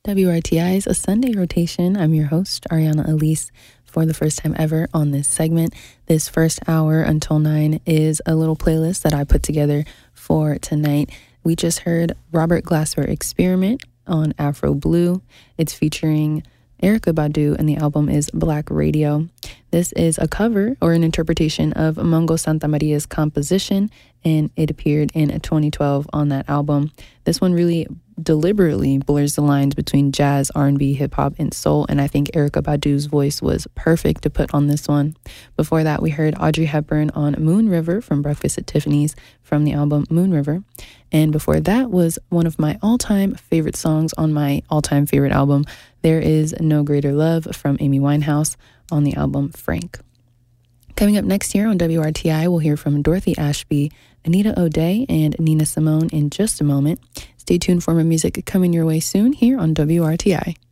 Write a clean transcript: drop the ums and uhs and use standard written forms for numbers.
WRTI's A Sunday Rotation. I'm your host, Ariana Elise. For the first time ever on this segment, this first hour until 9 is a little playlist that I put together for tonight. We just heard Robert Glasper Experiment on Afro Blue. It's featuring Erykah Badu, and the album is Black Radio. This is a cover or an interpretation of Mongo Santamaria's composition, and it appeared in 2012 on that album. This one really deliberately blurs the lines between jazz, R&B, hip-hop, and soul, and I think Erykah Badu's voice was perfect to put on this one. Before that, we heard Audrey Hepburn on Moon River from Breakfast at Tiffany's from the album Moon River. And before that was one of my all-time favorite songs on my all-time favorite album, There Is No Greater Love from Amy Winehouse on the album Frank. Coming up next year on WRTI, we'll hear from Dorothy Ashby, Anita O'Day, and Nina Simone in just a moment. Stay tuned for more music coming your way soon here on WRTI.